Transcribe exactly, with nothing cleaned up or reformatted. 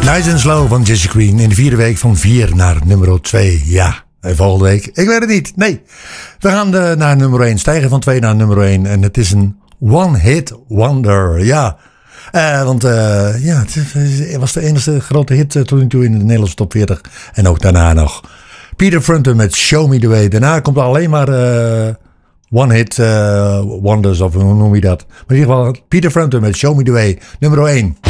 Nice and Slow van Jesse Green in de vierde week van vier naar nummer twee. Ja, en volgende week, ik weet het niet. Nee, we gaan de, naar nummer één, stijgen van twee naar nummer één. En het is een one-hit wonder, ja. Uh, want uh, ja, het was de enige grote hit uh, toen toe in de Nederlandse top veertig. En ook daarna nog Peter Frampton met Show Me The Way. Daarna komt er alleen maar uh, one-hit uh, wonders, of hoe noem je dat. Maar in ieder geval Peter Frampton met Show Me The Way, nummer één.